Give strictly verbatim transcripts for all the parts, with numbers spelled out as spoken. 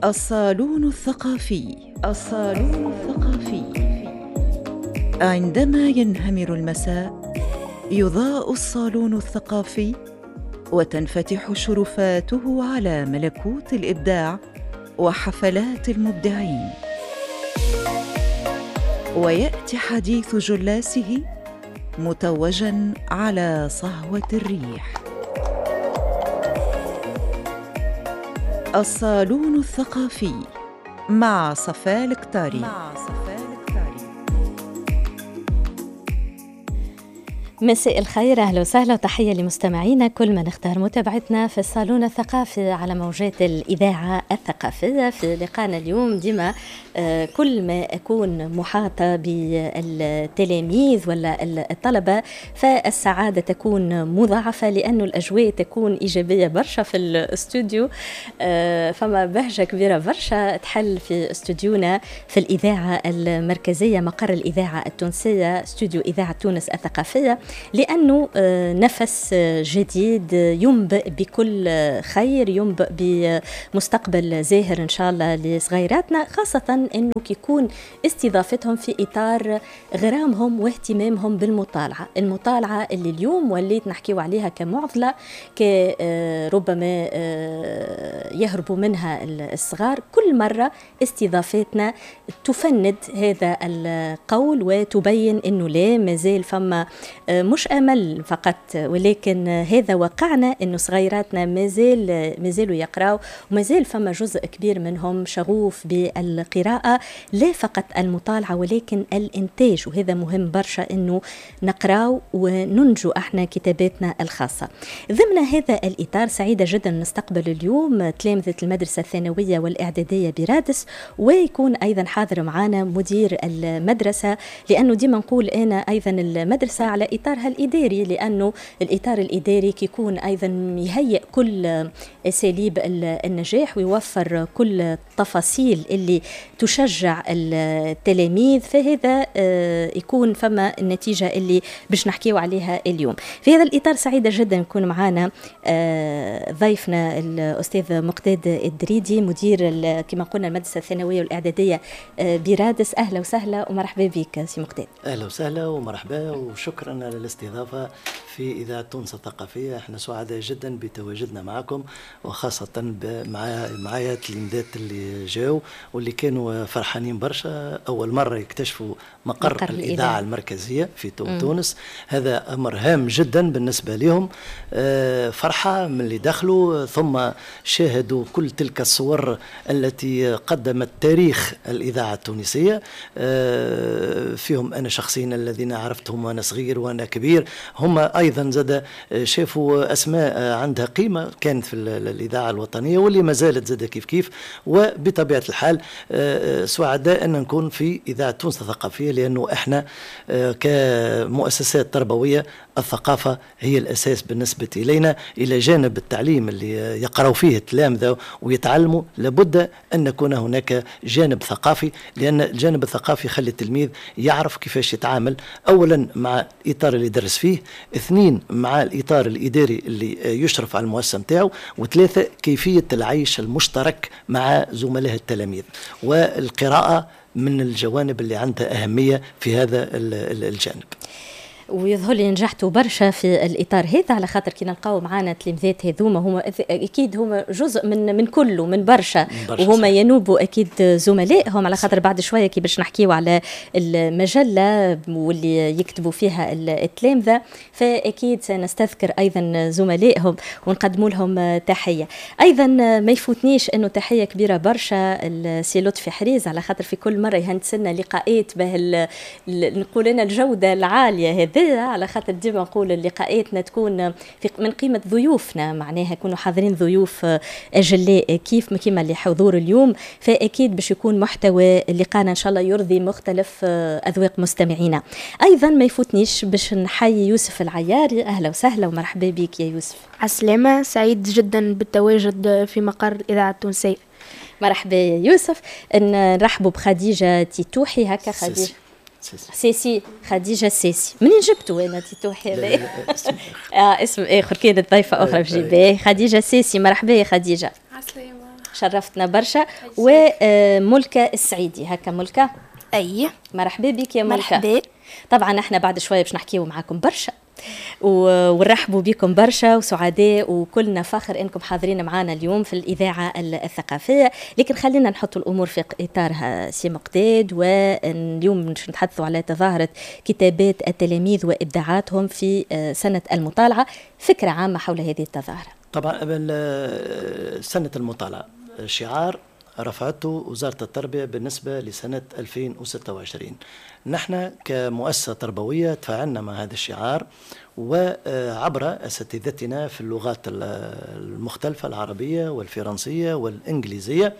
الصالون الثقافي. الصالون الثقافي. عندما ينهمر المساء يضاء الصالون الثقافي وتنفتح شرفاته على ملكوت الإبداع وحفلات المبدعين، ويأتي حديث جلاسه متوجاً على صهوة الريح. الصالون الثقافي مع صفاء الكتاري. مع صفاء الكتاري. مساء الخير، أهلا وسهلا وتحية لمستمعينا كل من اختار متابعتنا في الصالون الثقافي على موجات الإذاعة الثقافية. في لقاءنا اليوم ديما آه كل ما أكون محاطة بالتلاميذ ولا الطلبة فالسعادة تكون مضاعفة، لأن الأجواء تكون إيجابية برشا في الاستوديو. آه فما بهجة كبيرة برشا تحل في استوديونا في الإذاعة المركزية، مقر الإذاعة التونسية، استوديو إذاعة تونس الثقافية، لأنه نفس جديد ينبئ بكل خير، ينبئ بمستقبل زاهر إن شاء الله لصغيراتنا، خاصة أنه كيكون استضافتهم في إطار غرامهم واهتمامهم بالمطالعة. المطالعة اللي اليوم وليت نحكيو عليها كمعضلة، كربما يهربوا منها الصغار. كل مرة استضافتنا تفند هذا القول وتبين أنه لا، مازال فما مش أمل فقط، ولكن هذا وقعنا أنه صغيراتنا مازال مازالوا يقرأوا، ومازال فما جزء كبير منهم شغوف بالقراءة، لا فقط المطالعة ولكن الإنتاج، وهذا مهم برشا أنه نقرأ وننجو احنا كتاباتنا الخاصة. ضمن هذا الإطار سعيدة جدا نستقبل اليوم تلامذة المدرسة الثانوية والإعدادية برادس، ويكون أيضا حاضر معنا مدير المدرسة، لأنه ديما نقول أنا أيضا المدرسة على إطارها الإداري، لأنه الإطار الإداري كيكون أيضا يهيئ كل أساليب النجاح ويوفر كل التفاصيل اللي تشجع التلاميذ، فهذا يكون فما النتيجة اللي باش نحكيو عليها اليوم. في هذا الإطار سعيدة جدا يكون معنا ضيفنا الأستاذ مقتاد الدريدي، مدير كما قلنا المدرسة الثانوية والإعدادية برادس. أهلا وسهلا ومرحبا بك سي مقتاد. أهلا وسهلا ومرحبا، وشكرا على الاستضافة في إذاعة تونس الثقافية. احنا سعداء جدا بتواجدنا معكم، وخاصة مع معايا تلميذات اللي جاوا واللي كانوا فرحانين برشا، أول مرة يكتشفوا مقر, مقر الإذاعة, الإذاعة المركزية في تونس. هذا أمر هام جدا بالنسبة لهم، اه فرحة من اللي دخلوا ثم شاهدوا كل تلك الصور التي قدمت تاريخ الإذاعة التونسية. اه فيهم أنا شخصيا الذين عرفتهم وأنا صغير وأنا كبير، هم أيضا زاد شافوا أسماء عندها قيمة كانت في الإذاعة الوطنية واللي ما زالت زاد كيف كيف. وبطبيعة الحال سعداء أن نكون في إذاعة تونس الثقافية، لأنه إحنا كمؤسسات تربوية الثقافة هي الأساس بالنسبة إلينا. إلى جانب التعليم اللي يقرأوا فيه التلامذة ويتعلموا، لابد أن يكون هناك جانب ثقافي، لأن الجانب الثقافي يخلي التلميذ يعرف كيفاش يتعامل أولا مع الإطار اللي يدرس فيه، اثنين مع الإطار الإداري اللي يشرف على المؤسسة متاعه، وثلاثة كيفية العيش المشترك مع زملاء التلاميذ. والقراءة من الجوانب اللي عندها أهمية في هذا الجانب. ويظهر لي نجحتوا برشا في الإطار هذا، على خاطر كي نلقاو معنا تلميذات هذوما هما أكيد هما جزء من من كله من برشا, برشا وهما ينوبوا أكيد زملائهم، على خاطر بعد شوية كي باش نحكيو على المجلة واللي يكتبوا فيها التلامذة، فأكيد سنستذكر أيضا زملائهم ونقدموا لهم تحية. أيضا ما يفوتنيش أنه تحية كبيرة برشا السي لطفي حريز، على خاطر في كل مرة يهندسلنا لقاءات به نقول لنا الجودة العالية هذه، على خاطر ديما نقول اللقاءاتنا تكون في من قيمة ضيوفنا، معناها يكونوا حاضرين ضيوف أجلاء كيف كما اللي حضور اليوم، فأكيد باش يكون محتوى لقاءنا إن شاء الله يرضي مختلف أذواق مستمعينا. أيضا ما يفوتنيش باش نحيي يوسف العياري. أهلا وسهلا ومرحبا بك يا يوسف. عسلامة، سعيد جدا بالتواجد في مقر الإذاعة التونسية. مرحبا يا يوسف. نرحبوا بخديجة تيتوحي. هكا خديجة سيسي خديجة سيسي. منين جبتوا أنا تيتوحي هذا؟ آه اسم آخر، كانت ضيفة أخرى في جيبي. خديجة سيسي، مرحبا يا خديجة. عسلامة. شرفتنا برشا. وملكة السعيدي، هكا ملكة؟ أي مرحبا بك يا ملكة. مرحبا. طبعا احنا بعد شوية باش نحكيو معاكم برشا ونرحبوا بكم برشا وسعداء وكلنا فخر انكم حاضرين معنا اليوم في الاذاعه الثقافيه، لكن خلينا نحط الامور في اطارها سي مقتاد. واليوم باش نتحدثوا على تظاهره كتابات التلاميذ وابداعاتهم في سنه المطالعه. فكره عامه حول هذه التظاهره. طبعا سنه المطالعه شعار رفعته وزارة التربية بالنسبة لسنة ألفين وستة وعشرين. نحن كمؤسسة تربوية تفاعلنا مع هذا الشعار، وعبر أساتذتنا في اللغات المختلفة العربية والفرنسية والإنجليزية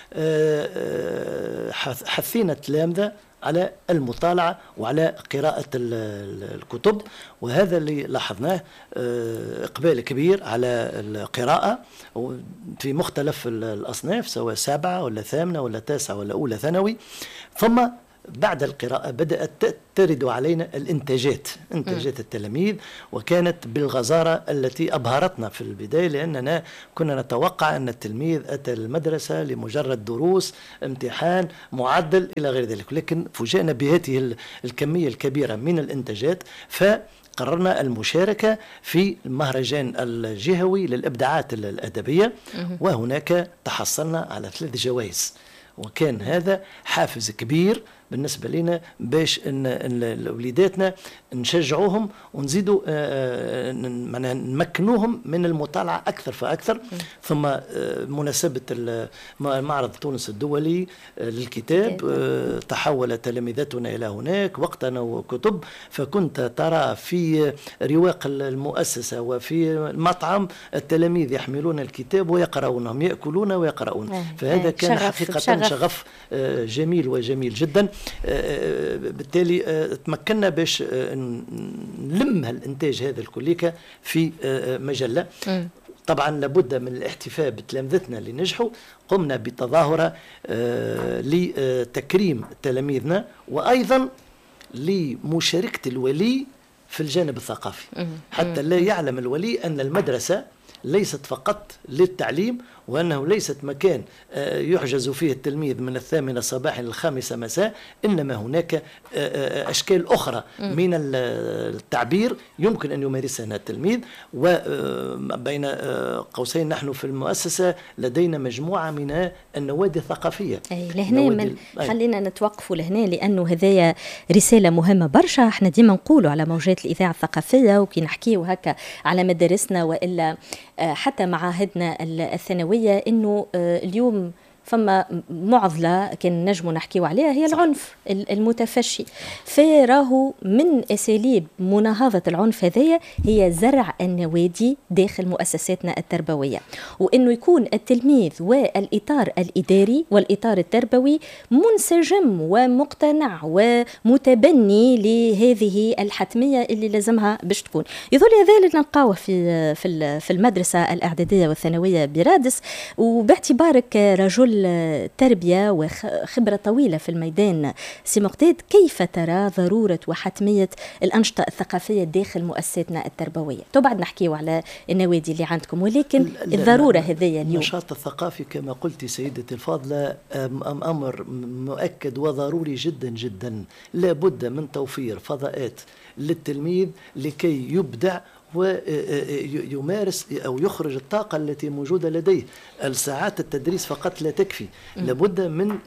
حثينا التلامذة على المطالعة وعلى قراءة الكتب، وهذا اللي لاحظناه إقبال كبير على القراءة في مختلف الأصناف، سواء سابعة ولا ثامنة ولا تاسعة ولا أولى ثانوي. ثم بعد القراءة بدأت ترد علينا الإنتاجات إنتاجات التلاميذ، وكانت بالغزارة التي أبهرتنا في البداية، لأننا كنا نتوقع أن التلميذ أتى المدرسة لمجرد دروس امتحان معدل إلى غير ذلك، لكن فوجئنا بهذه الكمية الكبيرة من الإنتاجات. فقررنا المشاركة في المهرجان الجهوي للإبداعات الأدبية، وهناك تحصلنا على ثلاث جوائز، وكان هذا حافز كبير بالنسبة لنا باش ان وليداتنا نشجعوهم ونزيدوا معناها نمكنوهم من المطالعة أكثر فأكثر. ثم مناسبة معرض تونس الدولي للكتاب تحول تلامذتنا إلى هناك وقتنا وكتب، فكنت ترى في رواق المؤسسة وفي المطعم التلاميذ يحملون الكتاب ويقرؤونهم، يأكلون ويقرؤون. فهذا كان حقيقة شغف جميل وجميل جدا. بالتالي تمكنا باش نلم هالإنتاج هذا الكليكة في مجلة. طبعا لابد من الاحتفاء بتلامذتنا اللي نجحوا. قمنا بتظاهرة لتكريم تلاميذنا، وأيضا لمشاركة الولي في الجانب الثقافي، حتى لا يعلم الولي أن المدرسة ليست فقط للتعليم، وأنه ليست مكان يحجز فيه التلميذ من الثامنة صباحا للخامسة مساء، إنما هناك أشكال أخرى من التعبير يمكن أن يمارسها التلميذ. وبين قوسين نحن في المؤسسة لدينا مجموعة من النوادي الثقافية. أي لهنا من خلينا نتوقفوا لهنا، لأنه هذايا رسالة مهمة برشا. احنا ديما نقولوا على موجات الإذاعة الثقافية وكي نحكيه هكا على مدارسنا وإلا حتى معاهدنا الثانوية، إنه اليوم فما معضلة كان نجمو نحكيو عليها، هي العنف المتفشي. فراهو من أساليب مناهضة العنف هذايا هي زرع النوادي داخل مؤسساتنا التربوية، وإنه يكون التلميذ والإطار الإداري والإطار التربوي منسجم ومقتنع ومتبني لهذه الحتمية اللي لازمها باش تكون. يظل ذلك نلقاوه في في المدرسة الإعدادية والثانوية برادس. وباعتبارك رجل تربية وخبرة طويلة في الميدان سي مقتاد، كيف ترى ضرورة وحتمية الأنشطة الثقافية داخل مؤسساتنا التربوية؟ طبعا نحكيو على النوادي اللي عندكم، ولكن الضرورة هذه اليوم. النشاط الثقافي كما قلت سيدتي الفاضلة أمر مؤكد وضروري جدا جدا. لا بد من توفير فضاءات للتلميذ لكي يبدع ويمارس أو يخرج الطاقة التي موجودة لديه. الساعات التدريس فقط لا تكفي، لابد من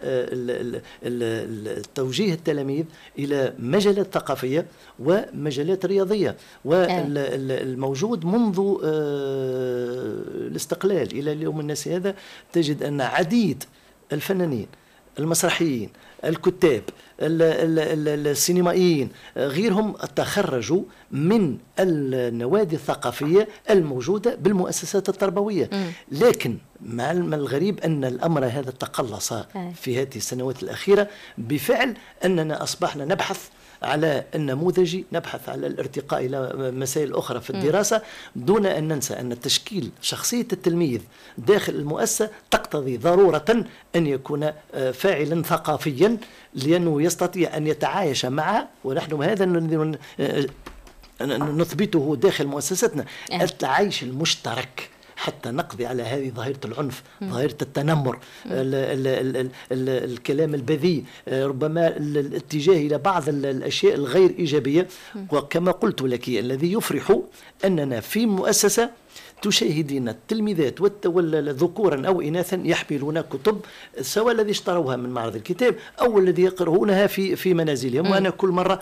توجيه التلاميذ إلى مجالات ثقافية ومجالات رياضية. والموجود منذ الاستقلال إلى اليوم الناس هذا تجد أن عديد الفنانين المسرحيين الكتاب السينمائيين غيرهم تخرجوا من النوادي الثقافية الموجودة بالمؤسسات التربوية. لكن مع الغريب أن الأمر هذا تقلص في هذه السنوات الأخيرة، بفعل أننا أصبحنا نبحث على النموذجي، نبحث على الارتقاء إلى مسائل أخرى في الدراسة، دون أن ننسى أن تشكيل شخصية التلميذ داخل المؤسسة تقتضي ضرورة أن يكون فاعلا ثقافيا، لأنه يستطيع أن يتعايش معها. ونحن هذا نثبته داخل مؤسستنا، التعايش المشترك. حتى نقضي على هذه ظاهرة العنف، ظاهرة التنمر، ال ال ال ال ال الكلام البذيء، ربما الاتجاه إلى بعض الأشياء الغير إيجابية. وكما قلت لك الذي يفرح أننا في مؤسسة تشاهدين التلميذات ذكورا أو إناثا يحملون كتب، سواء الذي اشتروها من معرض الكتاب أو الذي يقرؤونها في في منازلهم. م. وأنا كل مرة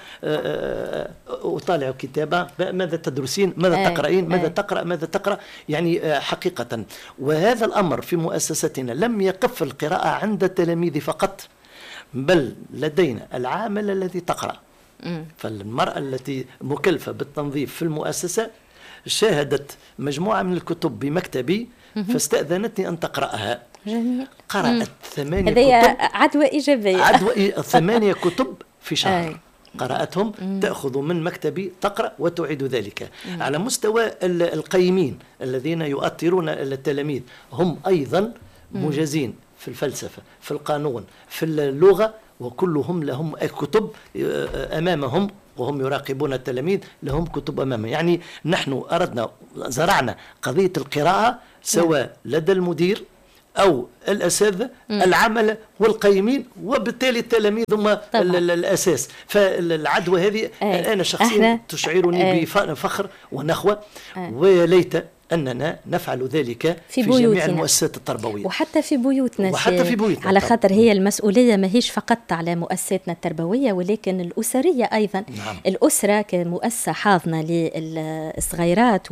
أطالع كتابة، ماذا تدرسين، ماذا تقرأين، ماذا تقرأ، ماذا تقرأ، يعني حقيقة. وهذا الأمر في مؤسستنا لم يقف القراءة عند التلاميذ فقط، بل لدينا العامل الذي تقرأ. م. فالمرأة التي مكلفة بالتنظيف في المؤسسة شاهدت مجموعة من الكتب بمكتبي فاستأذنتني أن تقرأها. جميل. قرأت ثمانية كتب، كتب، عدوى إيجابية، عدوى ثمانية كتب في شهر. أي. قرأتهم، مم. تأخذ من مكتبي تقرأ وتعيد ذلك. مم. على مستوى القيمين الذين يؤطرون التلاميذ هم أيضا مجازين في الفلسفة، في القانون، في اللغة، وكلهم لهم كتب أمامهم وهم يراقبون التلاميذ، لهم كتب أمامهم. يعني نحن أردنا زرعنا قضية القراءة سواء لدى المدير أو الأساتذة، العمل والقيمين، وبالتالي التلاميذ هم الأساس. فالعدوى هذه أي. أنا شخصيا تشعرني بفخر ونخوة، وليت أننا نفعل ذلك في, في جميع المؤسسات التربوية وحتى في بيوتنا، وحتى في بيوتنا على خاطر هي المسؤولية ما هيش فقط على مؤسساتنا التربوية ولكن الأسرية أيضا. نعم. الأسرة كمؤسسة حاضنة للصغيرات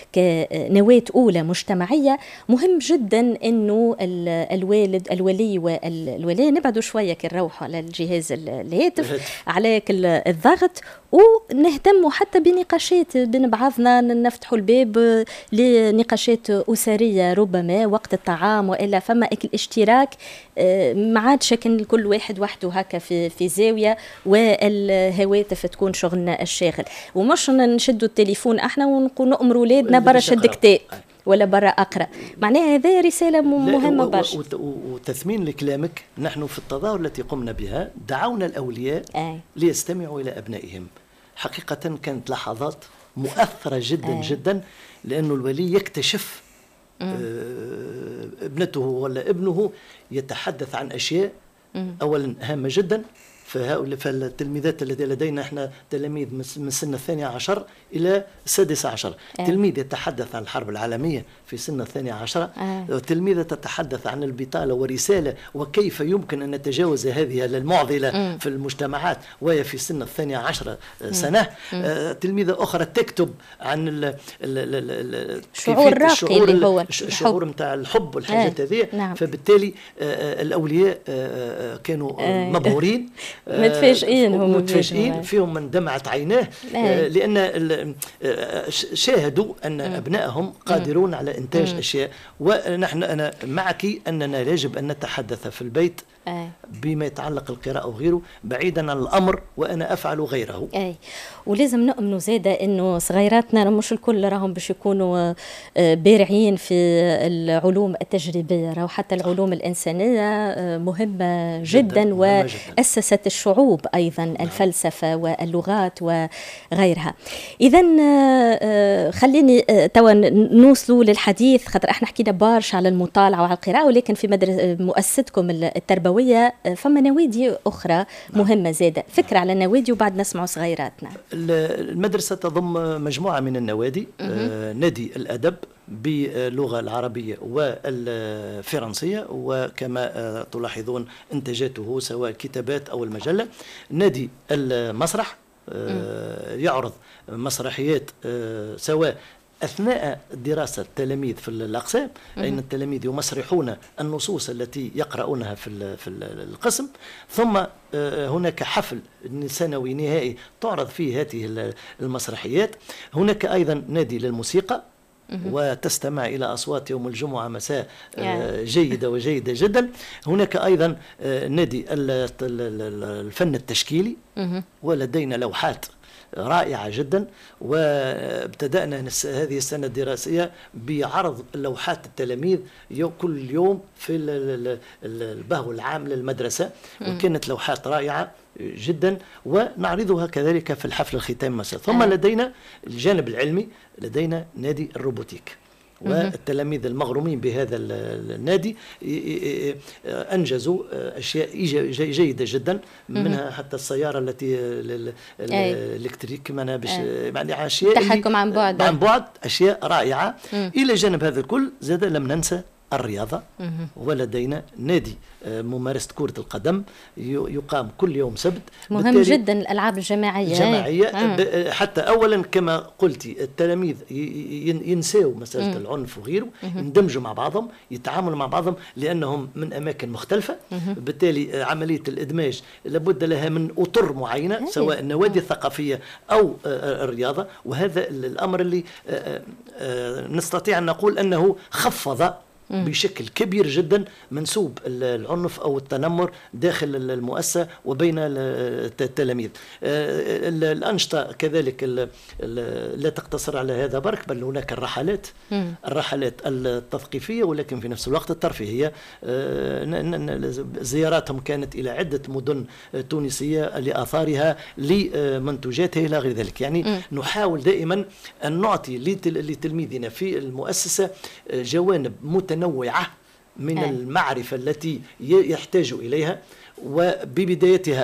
وكنواة أولى مجتمعية، مهم جدا أنه الوالد الولي والولية نبعدوا شوية كنروحوا على الجهاز الهاتف عليك الضغط، ونهتموا حتى بنقاشات بين بعضنا، نفتحوا الباب لنقاشات أسرية ربما وقت الطعام، وإلا فما الاشتراك ما عادش كان كل واحد وحده هكا في في زاوية والهواتف تكون شغلنا الشاغل، ومش نشدوا التليفون احنا ونقول نأمر ولادنا برا شد كتاب ولا برا أقرأ. معناها هذه رسالة مهمة برشا. وتثمين لكلامك، نحن في التظاهر التي قمنا بها دعونا الأولياء آه. ليستمعوا إلى أبنائهم. حقيقة كانت لحظات مؤثرة جدا آه. جدا، لأنه الولي يكتشف آه ابنته ولا ابنه يتحدث عن أشياء مم. أولا هامة جدا. فهؤلاء فالتلميذات الذي لدينا احنا تلاميذ من سن الثانية عشر إلى السادس عشر. أه. تلميذ يتحدث عن الحرب العالمية في سن الثانية عشر. أه. تلميذة تتحدث عن البطالة ورسالة وكيف يمكن أن نتجاوز هذه المعضلة مم. في المجتمعات وهي في سن الثانية عشر سنة. مم. تلميذة أخرى تكتب عن ال ال الشعور الراقي اللي هو الشعور متاع الحب والحاجات هذه. نعم. فبالتالي الأولياء كانوا أه. مبهورين متفاجئين، هم متفاجئين فيهم من دمعت عيناه آه لأن شاهدوا أن أبنائهم قادرون على إنتاج مم. أشياء. ونحن أنا معك أننا يجب أن نتحدث في البيت آه. بما يتعلق القراءة وغيره بعيدا عن الأمر وأنا أفعل غيره. أي. ولازم نؤمنوا زادة أنه صغيراتنا مش الكل راهم باش يكونوا بارعين في العلوم التجريبية، راهو حتى العلوم الإنسانية مهمة جدا, جداً وأسست الشعوب أيضا. نعم. الفلسفة واللغات وغيرها. إذا خليني توا نوصلوا للحديث، خاطر احنا حكينا بارش على المطالعة وعلى القراءة، ولكن في مدرسة مؤسستكم التربوية فما نوادي أخرى مهمة زادة. فكرة على النوادي وبعد نسمعوا صغيراتنا. المدرسة تضم مجموعة من النوادي. آه نادي الأدب باللغة العربية والفرنسية، وكما آه تلاحظون إنتاجاته سواء كتابات أو المجلة. نادي المسرح آه يعرض مسرحيات آه سواء أثناء دراسة التلاميذ في الأقسام، أين التلاميذ يمسرحون النصوص التي يقرؤونها في في القسم، ثم هناك حفل سنوي نهائي تعرض فيه هذه المسرحيات. هناك أيضا نادي للموسيقى وتستمع إلى أصوات يوم الجمعة مساء جيدة وجيدة جدا. هناك أيضا نادي الفن التشكيلي، ولدينا لوحات رائعة جدا، وابتدأنا هذه السنة الدراسية بعرض لوحات التلاميذ كل يوم في البهو العام للمدرسة، وكانت لوحات رائعة جدا ونعرضها كذلك في الحفل الختام مساء. ثم لدينا الجانب العلمي، لدينا نادي الروبوتيك. والتلاميذ المغرومين بهذا النادي أنجزوا أشياء جيدة جدا، منها حتى السيارة التي الإلكتريك معنا باش يعني أشياء التحكم عن بعد عن بعد أشياء رائعة. مم. إلى جانب هذا الكل زاد لم ننسى الرياضة، ولدينا نادي ممارسة كرة القدم يقام كل يوم سبت. مهم جدا الألعاب الجماعية جماعية حتى أولا كما قلتي التلاميذ ينساوا مسألة العنف وغيره، يندمجوا مع بعضهم، يتعاملوا مع بعضهم لأنهم من أماكن مختلفة. بالتالي عملية الإدماج لابد لها من أطر معينة، سواء النوادي الثقافية أو الرياضة، وهذا الأمر اللي نستطيع أن نقول أنه خفض بشكل كبير جدا منسوب العنف أو التنمر داخل المؤسسة وبين التلاميذ. الأنشطة كذلك لا تقتصر على هذا برك، بل هناك الرحلات الرحلات التثقيفية، ولكن في نفس الوقت الترفيهية. زياراتهم كانت إلى عدة مدن تونسية لآثارها لمنتوجاتها إلى غير ذلك. يعني نحاول دائما أن نعطي لتلميذنا في المؤسسة جوانب متنوعة نوعة من المعرفة التي يحتاج إليها، وببدايتها